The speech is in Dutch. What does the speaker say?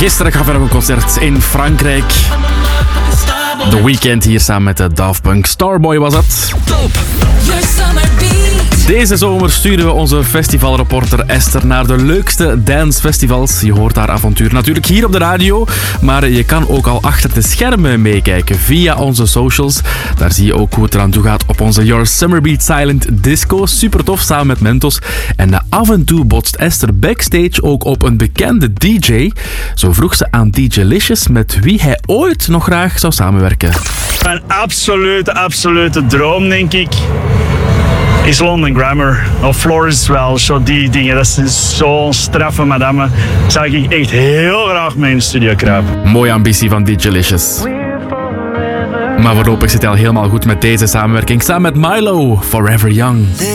Gisteren gaf hij nog een concert in Frankrijk. The Weeknd hier samen met de Daft Punk. Starboy was het. Top. Your summer beat. Deze zomer sturen we onze festivalreporter Esther naar de leukste dancefestivals. Je hoort haar avontuur natuurlijk hier op de radio, maar je kan ook al achter de schermen meekijken via onze socials. Daar zie je ook hoe het eraan toe gaat op onze Your Summer Beat Silent Disco. Super tof, samen met Mentos. En af en toe botst Esther backstage ook op een bekende DJ. Zo vroeg ze aan DJ Licious met wie hij ooit nog graag zou samenwerken. Mijn absolute droom, denk ik, is London Grammar of Florence Welch. Zo die dingen, dat is zo'n straffe madame. Zou ik echt heel graag mee in de studio kruipen. Mooie ambitie van DJ Licious. Maar voorlopig zit hij al helemaal goed met deze samenwerking. Samen met Milo, Forever Young.